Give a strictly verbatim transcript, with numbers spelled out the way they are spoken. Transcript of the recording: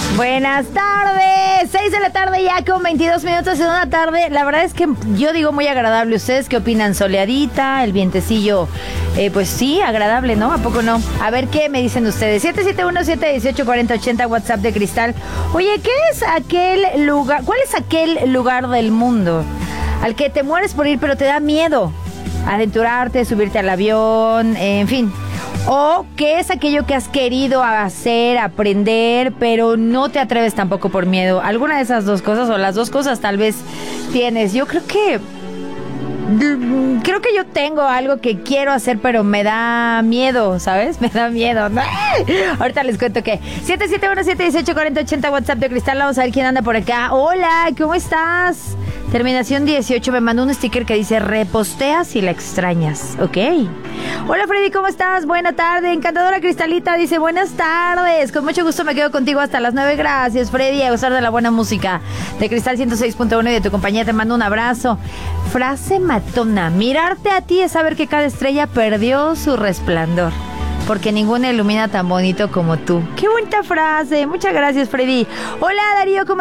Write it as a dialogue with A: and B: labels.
A: Buenas tardes, seis de la tarde ya con veintidós minutos en una tarde, la verdad es que yo digo muy agradable. ¿Ustedes qué opinan? Soleadita, el vientecillo, eh, pues sí, agradable, ¿no? ¿A poco no? A ver qué me dicen ustedes. siete siete uno, siete uno ocho, cuatro cero ocho cero, WhatsApp de Cristal. Oye, ¿qué es aquel lugar, cuál es aquel lugar del mundo al que te mueres por ir pero te da miedo aventurarte, subirte al avión, en fin? ¿O qué es aquello que has querido hacer, aprender, pero no te atreves tampoco por miedo? Alguna de esas dos cosas o las dos cosas tal vez tienes. Yo creo que... Creo que yo tengo algo que quiero hacer, pero me da miedo, ¿sabes? Me da miedo. Ahorita les cuento que siete siete uno, siete uno ocho, cuatro cero ocho cero, WhatsApp de Cristal. Vamos a ver quién anda por acá. Hola, ¿cómo estás? Terminación dieciocho, me mandó un sticker que dice repostea si la extrañas. Ok. Hola Freddy, ¿cómo estás? Buena tarde. Encantadora Cristalita dice buenas tardes. Con mucho gusto me quedo contigo hasta las nueve. Gracias Freddy, a gozar de la buena música de Cristal ciento seis punto uno y de tu compañía. Te mando un abrazo. Frase matona: mirarte a ti es saber que cada estrella perdió su resplandor, porque ninguna ilumina tan bonito como tú. Qué bonita frase. Muchas gracias Freddy. Hola Darío, ¿cómo